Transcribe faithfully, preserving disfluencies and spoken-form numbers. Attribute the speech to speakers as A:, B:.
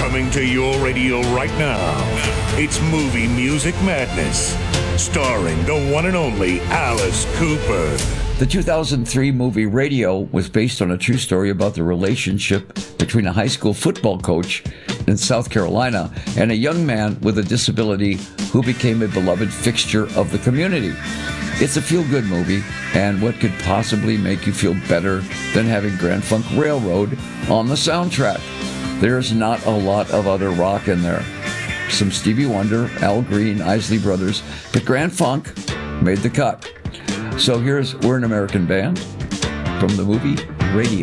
A: Coming to your radio right now, it's Movie Music Madness, starring the one and only Alice Cooper.
B: The two thousand three movie Radio was based on a true story about the relationship between a high school football coach in South Carolina and a young man with a disability who became a beloved fixture of the community. It's a feel-good movie, and what could possibly make you feel better than having Grand Funk Railroad on the soundtrack? There's not a lot of other rock in there. Some Stevie Wonder, Al Green, Isley Brothers, but Grand Funk made the cut. So here's We're an American Band from the movie Radio.